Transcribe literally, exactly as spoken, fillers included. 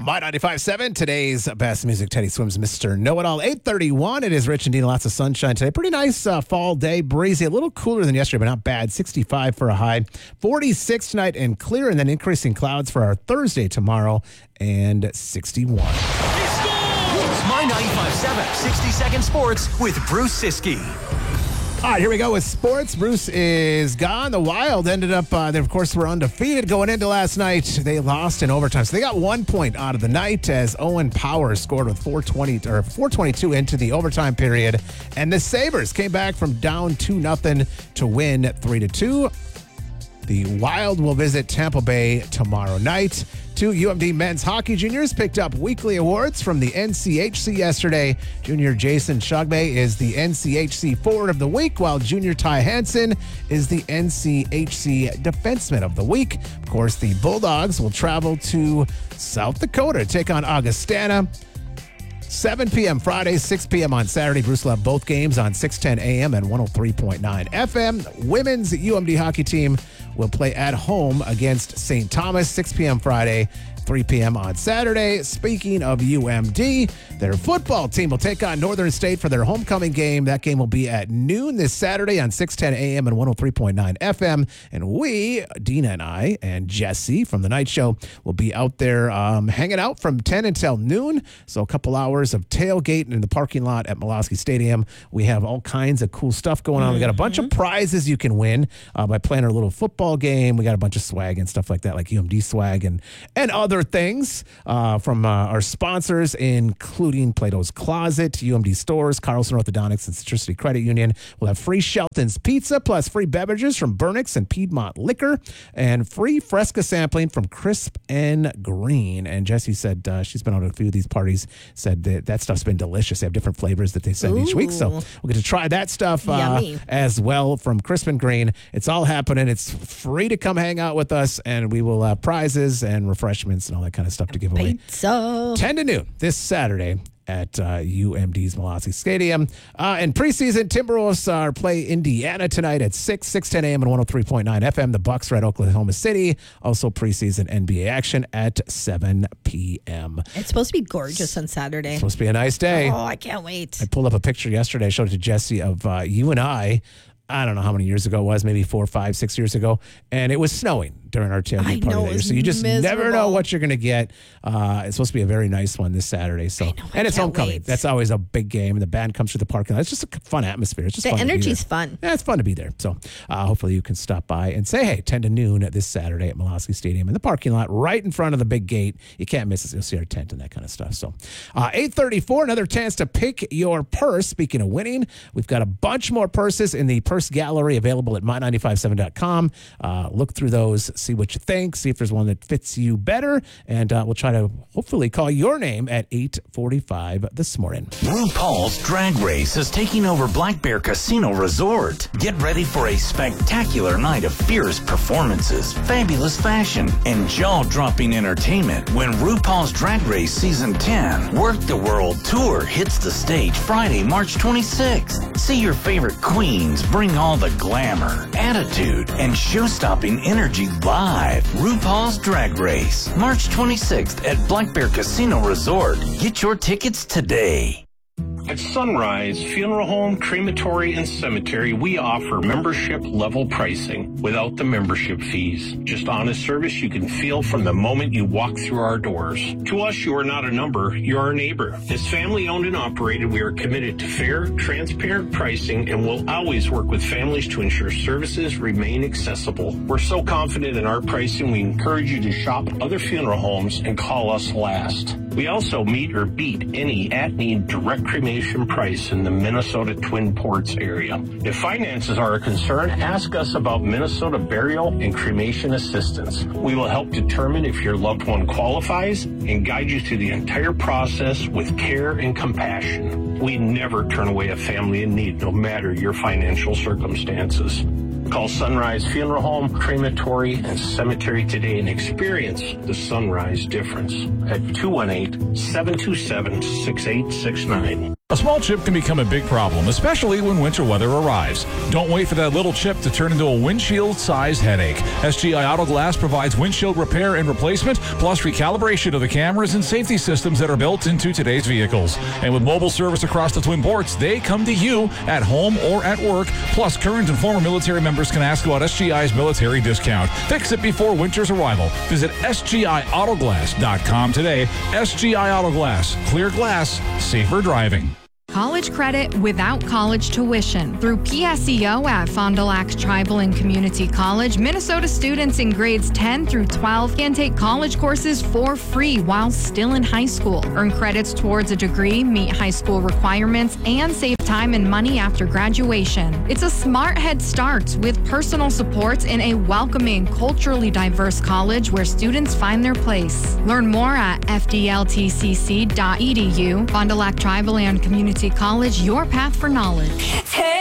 My ninety-five point seven, today's best music. Teddy Swims, Mister Know-It-All. eight thirty-one. It is Rich and Dean. Lots of sunshine today. Pretty nice uh, fall day. Breezy. A little cooler than yesterday, but not bad. sixty-five for a high. forty-six tonight and clear, and then increasing clouds for our Thursday tomorrow, and sixty-one. It's My ninety-five point seven, sixty second Sports with Bruce Siskey. All right, here we go with sports. Bruce is gone. The Wild ended up, uh, they, of course, were undefeated going into last night. They lost in overtime. So they got one point out of the night as Owen Powers scored with four twenty or four twenty-two into the overtime period. And the Sabres came back from down two nothing to win three to two. The Wild will visit Tampa Bay tomorrow night. Two U M D men's hockey juniors picked up weekly awards from the N C H C yesterday. Junior Jason Shogbe is the N C H C Forward of the Week, while Junior Ty Hansen is the N C H C Defenseman of the Week. Of course, the Bulldogs will travel to South Dakota to take on Augustana. seven p.m. Friday, six p.m. on Saturday. Bruce will have both games on six ten a.m. and one oh three point nine F M. Women's U M D hockey team will play at home against Saint Thomas, six p.m. Friday, three p.m. on Saturday. Speaking of U M D, their football team will take on Northern State for their homecoming game. That game will be at noon this Saturday on six ten a.m. and one oh three point nine F M. And we, Dina and I, and Jesse from The Night Show will be out there um, hanging out from ten until noon. So a couple hours of tailgating in the parking lot at Malosky Stadium. We have all kinds of cool stuff going on. Mm-hmm. We got a bunch of prizes you can win uh, by playing our little football game. We got a bunch of swag and stuff like that, like U M D swag and, and other things uh, from uh, our sponsors, including Plato's Closet, U M D Stores, Carlson Orthodontics, and Citricity Credit Union. We'll have free Shelton's Pizza, plus free beverages from Burnix and Piedmont Liquor, and free Fresca sampling from Crisp and Green. And Jessie said uh, she's been on a few of these parties, said that that stuff's been delicious. They have different flavors that they send Ooh. each week, so we'll get to try that stuff uh, as well from Crisp and Green. It's all happening. It's free to come hang out with us, and we will have prizes and refreshments and all that kind of stuff to give away. Pizza. ten to noon this Saturday at uh, U M D's Malosky Stadium. Uh, and preseason, Timberwolves are play Indiana tonight at six, six ten a.m. and one oh three point nine F M. The Bucks are at Oklahoma City. Also preseason N B A action at seven p.m. It's supposed to be gorgeous on Saturday. It's supposed to be a nice day. Oh, I can't wait. I pulled up a picture yesterday. I showed it to Jesse of uh, you and I. I don't know how many years ago it was, maybe four, five, six years ago. And it was snowing during our tailgate party know, that year. So you just miserable. never know what you're going to get. Uh, it's supposed to be a very nice one this Saturday. So, I know, I and it's homecoming. wait. That's always a big game. And the band comes through the parking lot. It's just a fun atmosphere. It's just the fun energy's to be fun. Yeah, it's fun to be there. So uh, hopefully you can stop by and say, hey, ten to noon this Saturday at Malosky Stadium in the parking lot right in front of the big gate. You can't miss it. You'll see our tent and that kind of stuff. So uh, eight thirty-four, another chance to pick your purse. Speaking of winning, we've got a bunch more purses in the purse gallery available at my ninety-five seven dot com. Uh, look through those, see what you think, see if there's one that fits you better, and uh, we'll try to hopefully call your name at eight forty-five this morning. RuPaul's Drag Race is taking over Black Bear Casino Resort. Get ready for a spectacular night of fierce performances, fabulous fashion, and jaw-dropping entertainment when RuPaul's Drag Race Season ten Work the World Tour hits the stage Friday, March twenty-sixth. See your favorite queens bring all the glamour, attitude, and show-stopping energy live. RuPaul's Drag Race, March twenty-sixth at Black Bear Casino Resort. Get your tickets today. At Sunrise Funeral Home, Crematory, and Cemetery, we offer membership-level pricing without the membership fees. Just honest service you can feel from the moment you walk through our doors. To us, you are not a number, you are a neighbor. As family-owned and operated, we are committed to fair, transparent pricing and will always work with families to ensure services remain accessible. We're so confident in our pricing, we encourage you to shop other funeral homes and call us last. We also meet or beat any at-need direct cremation price in the Minnesota Twin Ports area. If finances are a concern, ask us about Minnesota burial and cremation assistance. We will help determine if your loved one qualifies and guide you through the entire process with care and compassion. We never turn away a family in need, no matter your financial circumstances. Call Sunrise Funeral Home, Crematory, and Cemetery today and experience the Sunrise difference at two one eight, seven two seven, six eight six nine. A small chip can become a big problem, especially when winter weather arrives. Don't wait for that little chip to turn into a windshield-sized headache. S G I Auto Glass provides windshield repair and replacement, plus recalibration of the cameras and safety systems that are built into today's vehicles. And with mobile service across the Twin Ports, they come to you at home or at work. Plus, current and former military members can ask about S G I's military discount. Fix it before winter's arrival. Visit S G I auto glass dot com today. S G I Auto Glass. Clear glass. Safer driving. College credit without college tuition. Through P S E O at Fond du Lac Tribal and Community College, Minnesota students in grades ten through twelve can take college courses for free while still in high school. Earn credits towards a degree, meet high school requirements, and save time and money after graduation. It's a smart head start with personal support in a welcoming, culturally diverse college where students find their place. Learn more at f d l t c c dot e d u. Fond du Lac Tribal and Community College, your path for knowledge.